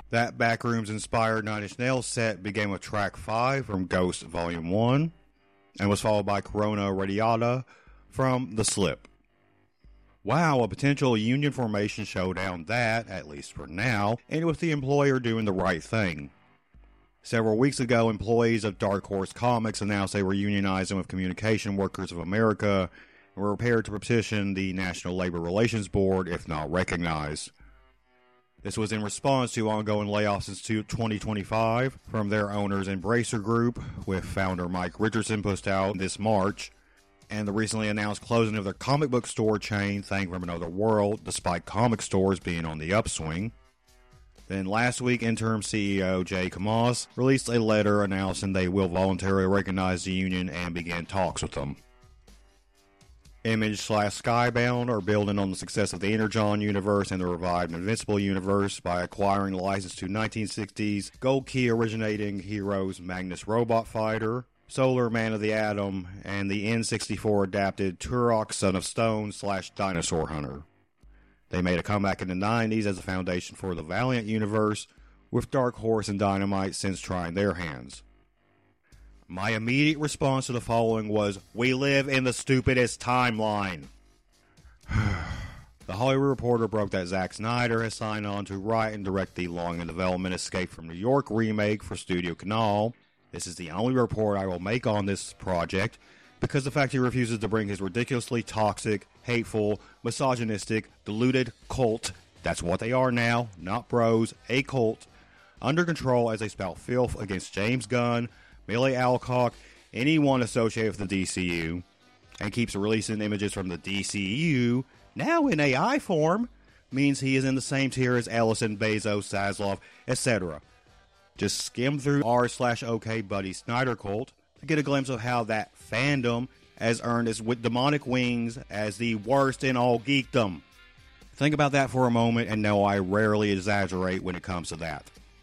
That Backrooms-inspired Nine Inch Nails set began with track 5 from Ghost Volume 1, and was followed by Corona Radiata from The Slip. Wow, a potential union formation showdown that, at least for now, ended with the employer doing the right thing. Several weeks ago, employees of Dark Horse Comics announced they were unionizing with Communication Workers of America and were prepared to petition the National Labor Relations Board if not recognized. This was in response to ongoing layoffs since 2025 from their owners Embracer Group, with founder Mike Richardson pushed out this March, and the recently announced closing of their comic book store chain, Thing from Another World, despite comic stores being on the upswing. Then last week, interim CEO Jay Kamas released a letter announcing they will voluntarily recognize the union and begin talks with them. Image/Skybound are building on the success of the Energon universe and the revived Invincible universe by acquiring the license to 1960s Gold Key originating heroes Magnus Robot Fighter, Solar Man of the Atom, and the N64 adapted Turok Son of Stone / Dinosaur Hunter. They made a comeback in the 90s as a foundation for the Valiant universe, with Dark Horse and Dynamite since trying their hands. My immediate response to the following was, "We live in the stupidest timeline." The Hollywood Reporter broke that Zack Snyder has signed on to write and direct the long-in-development Escape from New York remake for Studio Canal. This is the only report I will make on this project, because the fact he refuses to bring his ridiculously toxic, hateful, misogynistic, deluded cult, that's what they are now, not bros, a cult, under control as they spout filth against James Gunn, Millie Alcock, anyone associated with the DCU, and keeps releasing images from the DCU, now in AI form, means he is in the same tier as Ellison, Bezos, Zaslav, etc. Just skim through r/OK Buddy Snyder Cult to get a glimpse of how that fandom has earned its with demonic wings as the worst in all geekdom. Think about that for a moment and know I rarely exaggerate when it comes to that.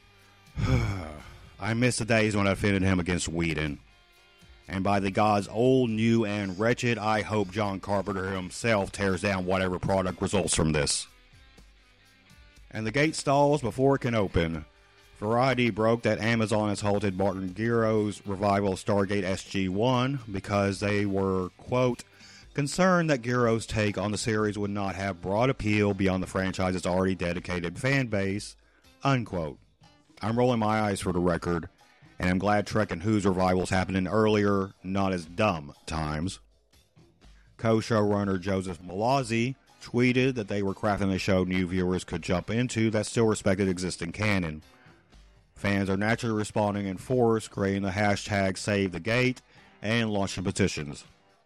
I miss the days when I defended him against Whedon. And by the gods old, new, and wretched, I hope John Carpenter himself tears down whatever product results from this. And the gate stalls before it can open. Variety broke that Amazon has halted Martin Giro's revival of Stargate SG-1 because they were, quote, concerned that Giro's take on the series would not have broad appeal beyond the franchise's already dedicated fan base, unquote. I'm rolling my eyes for the record, and I'm glad Trek and Who's revival's happening earlier, not as dumb times. Co-showrunner Joseph Malazzi tweeted that they were crafting a show new viewers could jump into that still respected existing canon. Fans are naturally responding in force, creating the hashtag #SaveTheGate and launching petitions.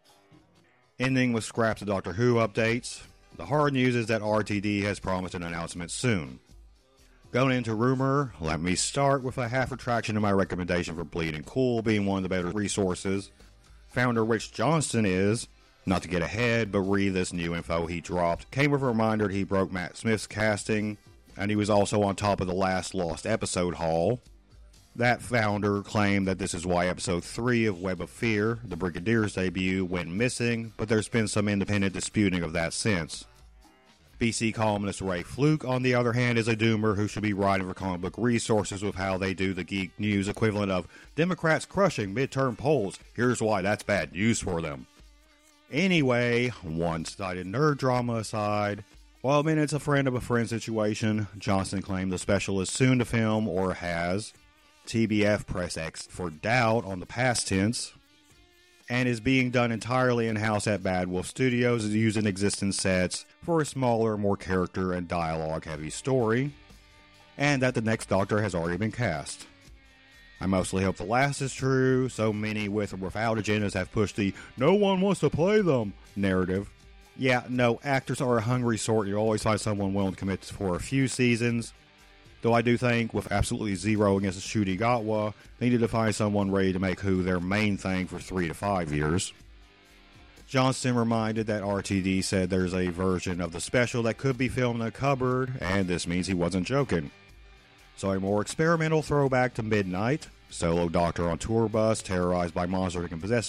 Ending with scraps of Doctor Who updates. The hard news is that RTD has promised an announcement soon. Going into rumor, let me start with a half retraction of my recommendation for Bleeding Cool being one of the better resources. Founder Rich Johnston is, not to get ahead, but read this new info he dropped, came with a reminder that he broke Matt Smith's casting, and he was also on top of the last lost episode haul. That founder claimed that this is why episode 3 of Web of Fear, the Brigadier's debut, went missing, but there's been some independent disputing of that since. BC columnist Ray Fluke, on the other hand, is a doomer who should be writing for comic book resources with how they do the geek news equivalent of Democrats crushing midterm polls. Here's why that's bad news for them. Anyway, one-sided nerd drama aside, while it's a friend of a friend situation, Johnson claimed the special is soon to film or has. TBF press X for doubt on the past tense. And is being done entirely in-house at Bad Wolf Studios using existing sets for a smaller, more character and dialogue-heavy story, and that the next Doctor has already been cast. I mostly hope the last is true. So many with or without agendas have pushed the "no one wants to play them" narrative. Yeah, no, actors are a hungry sort. You always find someone willing to commit for a few seasons. Though I do think, with absolutely zero against Ncuti Gatwa, they needed to find someone ready to make Who their main thing for 3 to 5 years. Johnston reminded that RTD said there's a version of the special that could be filmed in a cupboard, and this means he wasn't joking. So a more experimental throwback to Midnight, solo Doctor on tour bus, terrorized by monsters that can possess